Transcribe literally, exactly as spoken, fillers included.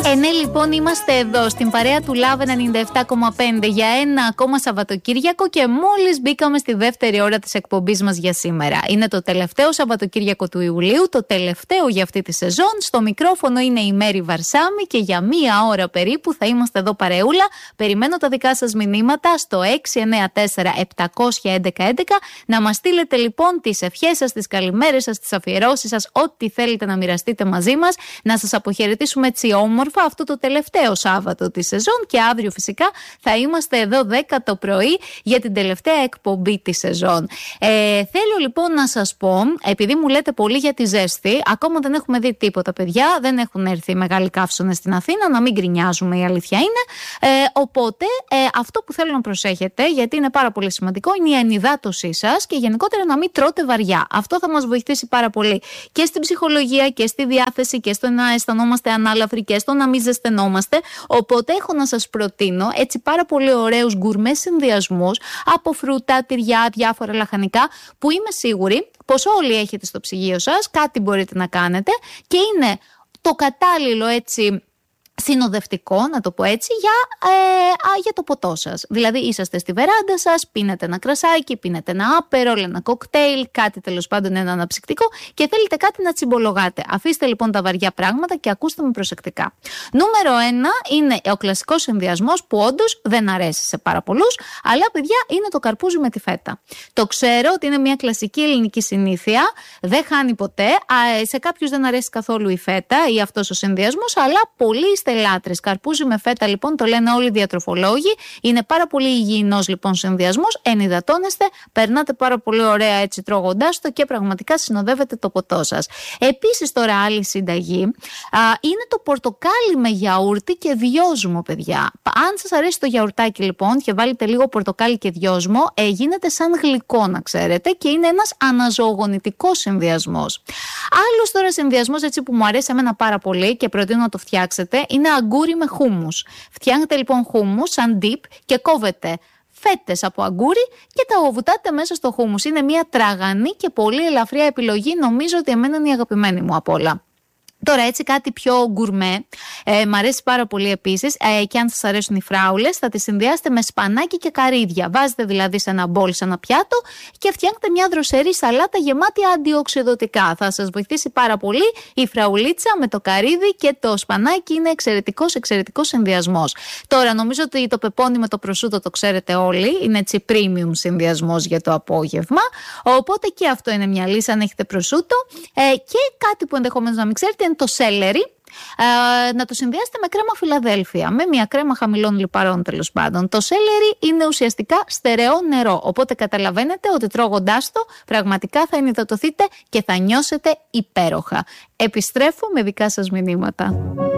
Ε, ναι, λοιπόν, είμαστε εδώ στην παρέα του Love ενενήντα επτά κόμμα πέντε για ένα ακόμα Σαββατοκύριακο και μόλις μπήκαμε στη δεύτερη ώρα της εκπομπής μας για σήμερα. Είναι το τελευταίο Σαββατοκύριακο του Ιουλίου, το τελευταίο για αυτή τη σεζόν. Στο μικρόφωνο είναι η Μέρη Βαρσάμη και για μία ώρα περίπου θα είμαστε εδώ παρεούλα. Περιμένω τα δικά σας μηνύματα στο έξι εννέα τέσσερα επτακόσια έντεκα έντεκα. Να μας στείλετε λοιπόν τις ευχές σας, τις καλημέρες σας, τις αφιερώσεις σας, ό,τι θέλετε να μοιραστείτε μαζί μας. Να σας αποχαιρετήσουμε έτσι όμορφα αυτό το τελευταίο Σάββατο της σεζόν και αύριο φυσικά θα είμαστε εδώ δέκα το πρωί για την τελευταία εκπομπή της σεζόν. Ε, θέλω λοιπόν να σας πω, επειδή μου λέτε πολύ για τη ζέστη, ακόμα δεν έχουμε δει τίποτα παιδιά, δεν έχουν έρθει μεγάλοι καύσονες στην Αθήνα, να μην γκρινιάζουμε, η αλήθεια είναι. Ε, οπότε ε, αυτό που θέλω να προσέχετε, γιατί είναι πάρα πολύ σημαντικό, είναι η ενυδάτωσή σας και γενικότερα να μην τρώτε βαριά. Αυτό θα μας βοηθήσει πάρα πολύ και στην ψυχολογία και στη διάθεση και στο να αισθανόμαστε ανάλαφροι και στο να μην ζεσθενόμαστε. Οπότε έχω να σας προτείνω έτσι πάρα πολύ ωραίους γκουρμέ συνδυασμούς από φρούτα, τυριά, διάφορα λαχανικά που είμαι σίγουρη πως όλοι έχετε στο ψυγείο σας, κάτι μπορείτε να κάνετε και είναι το κατάλληλο έτσι συνοδευτικό, να το πω έτσι, για, ε, α, για το ποτό σας. Δηλαδή είσαστε στη βεράντα σας, πίνετε ένα κρασάκι, πίνετε ένα άπερολ, ένα κοκτέιλ, κάτι τέλος πάντων ένα αναψυκτικό και θέλετε κάτι να τσιμπολογάτε. Αφήστε λοιπόν τα βαριά πράγματα και ακούστε με προσεκτικά. Νούμερο ένα είναι ο κλασικός συνδυασμός που όντως δεν αρέσει σε πάρα πολλούς, αλλά παιδιά είναι το καρπούζι με τη φέτα. Το ξέρω ότι είναι μια κλασική ελληνική συνήθεια, δεν χάνει ποτέ, α, σε κάποιους δεν αρέσει καθόλου η φέτα ή αυτός ο συνδυασμός, αλλά πολύ λάτρες. Καρπούζι με φέτα λοιπόν το λένε όλοι οι διατροφολόγοι. Είναι πάρα πολύ υγιεινός λοιπόν συνδυασμός. Ενυδατώνεστε, περνάτε πάρα πολύ ωραία έτσι τρώγοντάς το και πραγματικά συνοδεύετε το ποτό σας. Επίσης τώρα άλλη συνταγή α, είναι το πορτοκάλι με γιαούρτι και δυόσμο, παιδιά. Αν σας αρέσει το γιαουρτάκι λοιπόν και βάλετε λίγο πορτοκάλι και δυόσμο, ε, γίνεται σαν γλυκό να ξέρετε και είναι ένας αναζωογονητικός συνδυασμός. Άλλος τώρα συνδυασμός έτσι που μου αρέσει εμένα πάρα πολύ και προτείνω να το φτιάξετε είναι αγκούρι με χούμους. Φτιάχνετε λοιπόν χούμους σαν dip και κόβετε φέτες από αγκούρι και τα βουτάτε μέσα στο χούμους. Είναι μια τραγανή και πολύ ελαφριά επιλογή, νομίζω ότι εμένα είναι η αγαπημένη μου απ' όλα. Τώρα έτσι κάτι πιο γκουρμέ, ε, μ' αρέσει πάρα πολύ επίσης ε, και αν σας αρέσουν οι φράουλες θα τις συνδυάσετε με σπανάκι και καρύδια. Βάζετε δηλαδή σε ένα μπολ, σε ένα πιάτο και φτιάχνετε μια δροσερή σαλάτα γεμάτη αντιοξειδωτικά. Θα σας βοηθήσει πάρα πολύ η φραουλίτσα με το καρύδι και το σπανάκι, είναι εξαιρετικός, εξαιρετικός συνδυασμός. Τώρα νομίζω ότι το πεπόνι με το προσούτο το ξέρετε όλοι, είναι έτσι premium συνδυασμός για το απόγευμα, οπότε και αυτό είναι μια λύση αν έχετε προσούτο ε, και κάτι που ενδεχομένως να μην ξέρετε είναι το σέλερι. Ε, να το συνδυάσετε με κρέμα Φιλαδέλφια, με μια κρέμα χαμηλών λιπαρών τέλος πάντων. Το σέλερι είναι ουσιαστικά στερεό νερό, οπότε καταλαβαίνετε ότι τρώγοντάς το πραγματικά θα ενυδατωθείτε και θα νιώσετε υπέροχα. Επιστρέφω με δικά σας μηνύματα.